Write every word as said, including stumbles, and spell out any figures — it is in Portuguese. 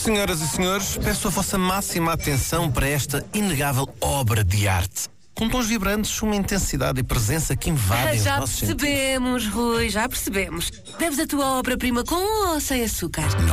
Senhoras e senhores, peço a vossa máxima atenção para esta inegável obra de arte. Com tons vibrantes, uma intensidade e presença que invadem Já os nossos sentidos. percebemos, Rui, já percebemos. Deves a tua obra-prima com ou sem açúcar?